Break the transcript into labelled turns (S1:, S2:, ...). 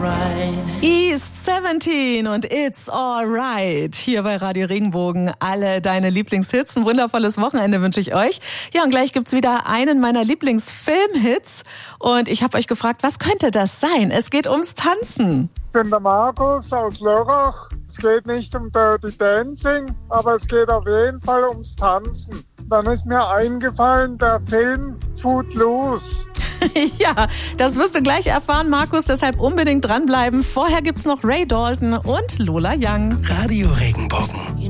S1: East 17 und It's Alright. Hier bei Radio Regenbogen alle deine Lieblingshits. Ein wundervolles Wochenende wünsche ich euch. Ja, und gleich gibt's wieder einen meiner Lieblingsfilmhits. Und ich habe euch gefragt, was könnte das sein? Es geht ums Tanzen.
S2: Ich bin der Markus aus Lörrach. Es geht nicht um Dirty Dancing, aber es geht auf jeden Fall ums Tanzen. Dann ist mir eingefallen, der Film Footloose.
S1: Ja, das wirst du gleich erfahren, Markus. Deshalb unbedingt dranbleiben. Vorher gibt's noch Ray Dalton und Lola Young.
S3: Radio Regenbogen.